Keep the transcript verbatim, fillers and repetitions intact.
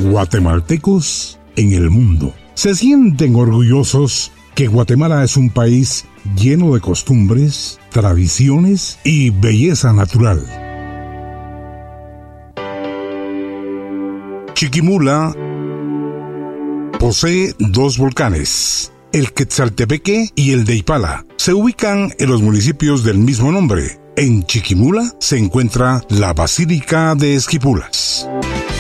guatemaltecos en el mundo se sienten orgullosos que Guatemala es un país lleno de costumbres, tradiciones y belleza natural. Chiquimula posee dos volcanes, el Quetzaltepeque y el de Ipala. Se ubican en los municipios del mismo nombre. En Chiquimula se encuentra la Basílica de Esquipulas.